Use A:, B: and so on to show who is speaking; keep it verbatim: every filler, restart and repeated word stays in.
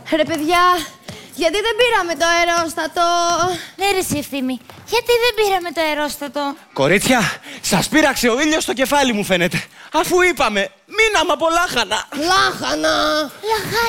A: Ρε παιδιά, γιατί δεν πήραμε το αερόστατο?
B: Ναι ρε εσύ Ευθύμη, γιατί δεν πήραμε το αερόστατο?
C: Κορίτσια, σας πείραξε ο ήλιος στο κεφάλι μου φαίνεται. Αφού είπαμε, μείναμε από λάχανα.
A: Λάχανα!
B: Λαχά